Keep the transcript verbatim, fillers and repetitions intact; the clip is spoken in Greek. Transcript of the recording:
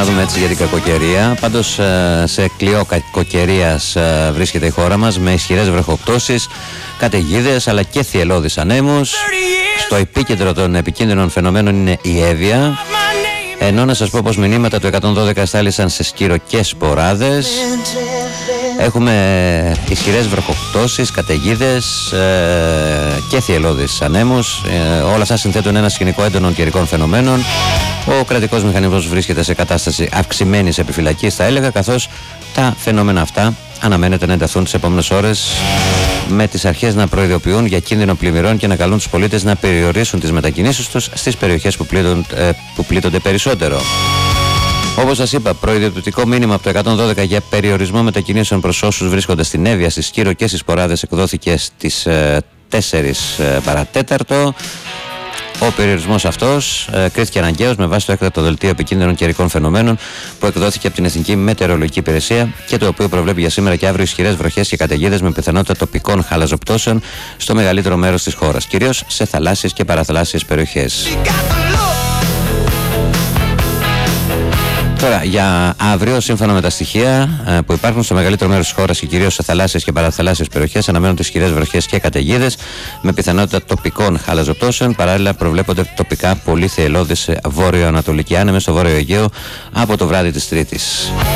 να δούμε έτσι για την κακοκαιρία. Πάντως σε κλειό κακοκαιρίας βρίσκεται η χώρα μας, με ισχυρές βροχοπτώσεις, καταιγίδες αλλά και θυελλώδεις ανέμους. Στο επίκεντρο των επικίνδυνων φαινομένων είναι η Εύβοια. Ενώ να σας πω πως μηνύματα του εκατόν δώδεκα στάλησαν σε Σκύρο και Σποράδες. Έχουμε ισχυρές βροχοπτώσεις, καταιγίδες ε, και θυελλώδεις ανέμους. Ε, όλα αυτά συνθέτουν ένα σκηνικό έντονων καιρικών φαινομένων. Ο κρατικός μηχανισμός βρίσκεται σε κατάσταση αυξημένης επιφυλακής, θα έλεγα, καθώς τα φαινόμενα αυτά αναμένεται να ενταθούν τις επόμενες ώρες, με τις αρχές να προειδοποιούν για κίνδυνο πλημμυρών και να καλούν τους πολίτες να περιορίσουν τις μετακινήσεις τους στις περιοχές που, πλήττον, ε, που πλήττονται περισσότερο. Όπως σας είπα, προειδοποιητικό μήνυμα από το εκατόν δώδεκα για περιορισμό μετακινήσεων προς όσους βρίσκονται στην Εύβοια, στη Σκύρο και στις Σποράδες εκδόθηκε στις ε, τέσσερις παρατέταρτο. Ο περιορισμός αυτός ε, κρίθηκε αναγκαίος με βάση το έκτακτο δελτίο επικίνδυνων καιρικών φαινομένων που εκδόθηκε από την Εθνική Μετεωρολογική Υπηρεσία και το οποίο προβλέπει για σήμερα και αύριο ισχυρές βροχές και καταιγίδες με πιθανότητα τοπικών χαλαζοπτώσεων στο μεγαλύτερο μέρος της χώρας, κυρίως σε θαλάσσιες και παραθαλάσσιες περιοχές. Τώρα, για αύριο, σύμφωνα με τα στοιχεία ε, που υπάρχουν στο μεγαλύτερο μέρος της χώρας και κυρίως σε θαλάσσιες και παραθαλάσσιες περιοχές, αναμένονται ισχυρές βροχές και καταιγίδες με πιθανότητα τοπικών χαλαζοπτώσεων. Παράλληλα, προβλέπονται τοπικά πολύ θυελλώδεις βόρειο-ανατολικοί άνεμοι στο Βόρειο Αιγαίο από το βράδυ της Τρίτης.